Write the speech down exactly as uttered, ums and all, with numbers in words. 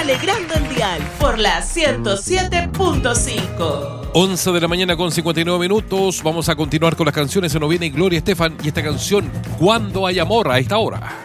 alegrando el dial por la ciento siete punto cinco. once de la mañana con cincuenta y nueve minutos. Vamos a continuar con las canciones. Se nos viene Gloria Estefan y esta canción, Cuando hay amor, a esta hora.